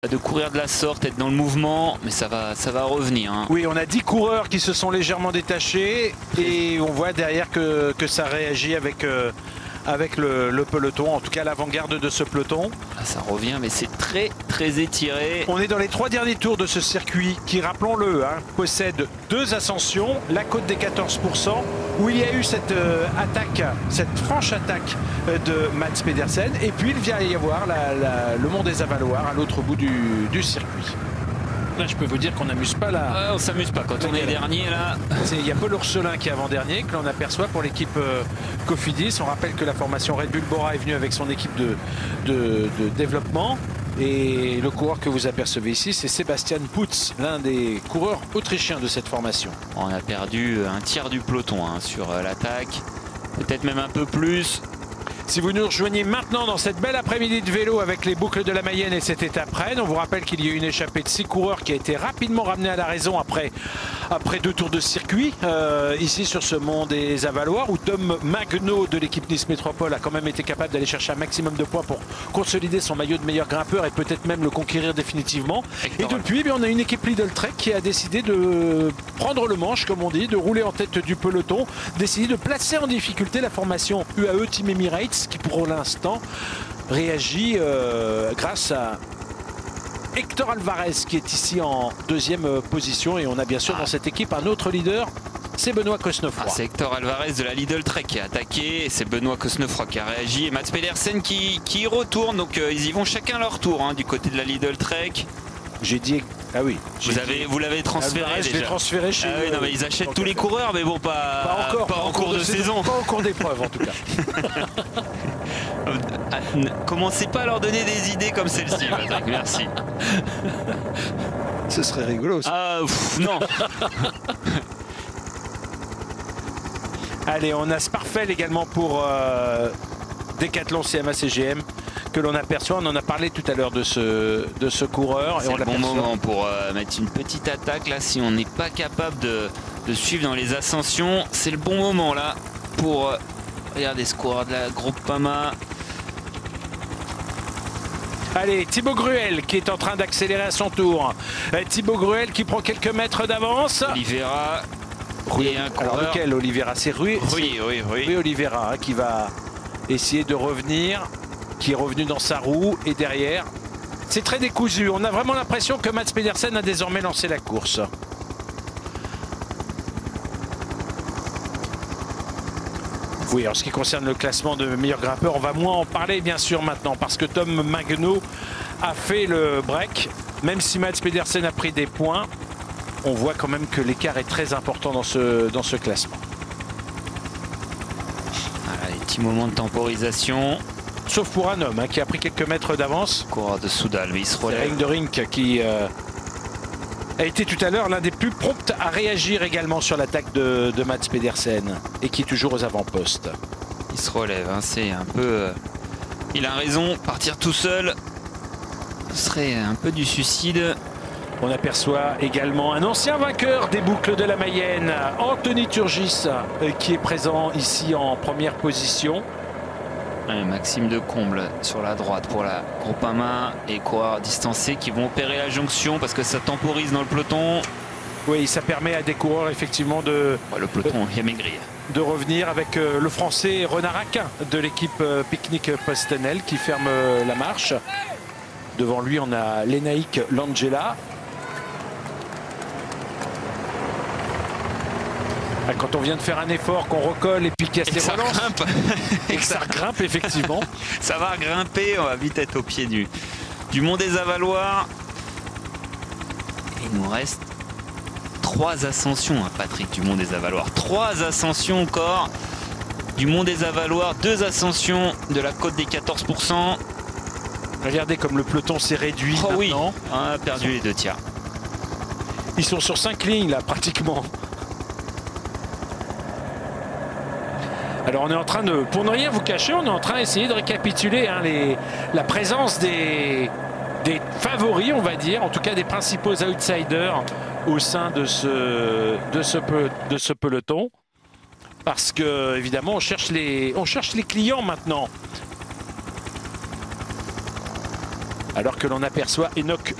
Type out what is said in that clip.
de courir de la sorte, être dans le mouvement, mais ça va revenir. Hein. Oui, on a 10 coureurs qui se sont légèrement détachés et on voit derrière que ça réagit avec le peloton, en tout cas l'avant-garde de ce peloton. Ah, ça revient, mais c'est très étiré. On est dans les 3 derniers tours de ce circuit qui, rappelons-le, possède 2 ascensions, la côte des 14%, où il y a eu cette franche attaque de Mads Pedersen, et puis il vient y avoir le Mont des Avaloirs à l'autre bout du circuit. Là, je peux vous dire qu'on n'amuse pas là. On s'amuse pas quand on est dernier là. Il y a Paul Ursulin qui est avant-dernier, que l'on aperçoit pour l'équipe Cofidis. On rappelle que la formation Red Bull Bora est venue avec son équipe de développement. Et le coureur que vous apercevez ici, c'est Sebastian Putz, l'un des coureurs autrichiens de cette formation. On a perdu un tiers du peloton sur l'attaque, peut-être même un peu plus. Si vous nous rejoignez maintenant dans cette belle après-midi de vélo avec les boucles de la Mayenne et cette étape Rennes, on vous rappelle qu'il y a eu une échappée de 6 coureurs qui a été rapidement ramenée à la raison après 2 tours de circuit, ici sur ce mont des Avaloirs, où Tom Magno de l'équipe Nice Métropole a quand même été capable d'aller chercher un maximum de points pour consolider son maillot de meilleur grimpeur et peut-être même le conquérir définitivement. Et depuis, on a une équipe Lidl Trek qui a décidé de prendre le manche, comme on dit, de rouler en tête du peloton, décider de placer en difficulté la formation UAE Team Emirates, qui pour l'instant réagit grâce à Hector Alvarez qui est ici en 2e position, et on a bien sûr dans cette équipe un autre leader, c'est Benoît Cosnefroy. C'est Hector Alvarez de la Lidl Trek qui a attaqué, et c'est Benoît Cosnefroy qui a réagi, et Mads Pedersen qui retourne, donc ils y vont chacun leur tour du côté de la Lidl Trek. J'ai dit... Ah oui. Vous l'avez transféré Alvarez, déjà. Je l'ai transféré chez... oui, non, mais ils achètent tous les coureurs, mais bon, pas en cours de saison. Pas en cours d'épreuve en tout cas. Commencez pas à leur donner des idées comme celle-ci, Patrick, merci. Ce serait rigolo ça. Non. Allez, on a Sparfel également pour Decathlon CMA CGM que l'on aperçoit. On en a parlé tout à l'heure de ce coureur. C'est le bon moment pour mettre une petite attaque là. Si on n'est pas capable de suivre dans les ascensions, c'est le bon moment là pour regardez ce coureur de la Groupama. Allez, Thibaut Gruel qui est en train d'accélérer à son tour. Thibaut Gruel qui prend quelques mètres d'avance. Oliveira. Alors lequel Oliveira? C'est Rui Oliveira qui va essayer de revenir, qui est revenu dans sa roue, et derrière c'est très décousu. On a vraiment l'impression que Mads Pedersen a désormais lancé la course. Oui, en ce qui concerne le classement de meilleur grimpeur, on va moins en parler bien sûr maintenant, parce que Tom Magno a fait le break. Même si Mads Pedersen a pris des points, on voit quand même que l'écart est très important dans ce classement. Voilà, les petits moments de temporisation. Sauf pour un homme qui a pris quelques mètres d'avance. Coureur de Soudal, mais il se relève. Rein de Rink qui a été tout à l'heure l'un des plus prompts à réagir également sur l'attaque de Mads Pedersen, et qui est toujours aux avant-postes. Il se relève, c'est un peu... il a raison, partir tout seul, ce serait un peu du suicide. On aperçoit également un ancien vainqueur des boucles de la Mayenne, Anthony Turgis, qui est présent ici en première position. Maxime de Comble sur la droite pour la Groupama, et coureurs distancés qui vont opérer la jonction parce que ça temporise dans le peloton. Oui, ça permet à des coureurs effectivement de... le peloton est maigri. De revenir avec le français Renard Aquin de l'équipe Picnic Postenel qui ferme la marche. Devant lui, on a Lénaïque Langella. Quand on vient de faire un effort, qu'on recolle et puis qu'il y a ces relances, et que ça grimpe effectivement. Ça va grimper, on va vite être au pied du Mont des Avaloirs. Il nous reste 3 ascensions, Patrick, du Mont des Avaloirs. 3 ascensions encore du Mont des Avaloirs, 2 ascensions de la côte des 14%. Regardez comme le peloton s'est réduit maintenant. Oui, on a perdu les 2 tiers. Ils sont sur 5 lignes là pratiquement. Alors on est en train de, pour ne rien vous cacher, on est en train d'essayer de récapituler la présence des favoris, on va dire, en tout cas des principaux outsiders au sein de ce peloton. Parce que évidemment on cherche les clients maintenant. alors que l'on aperçoit Enoch